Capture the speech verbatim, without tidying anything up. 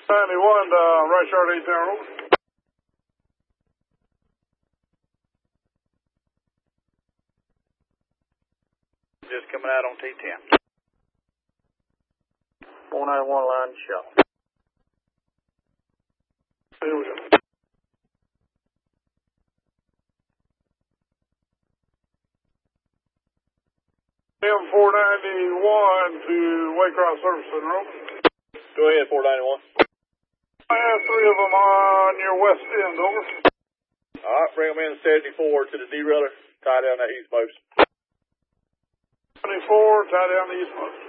ninety-one to right yard eight down over. Just coming out on T ten. four ninety-one line shot. Here we go. M four ninety-one to Waycross Service Center, over. Go ahead, four ninety-one. I have three of them on your west end, over. All right, bring them in seventy-four to the derailer, tie down that east post. twenty-four, tie down the east post.